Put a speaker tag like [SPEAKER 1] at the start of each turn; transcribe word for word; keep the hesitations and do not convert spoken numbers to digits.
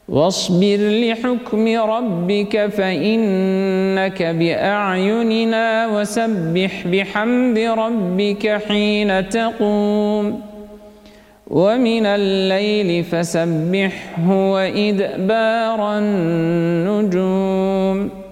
[SPEAKER 1] واصبر لحكم ربك فإنك بأعيننا وسبح بحمد ربك حين تقوم ومن الليل فسبحه وإدبار النجوم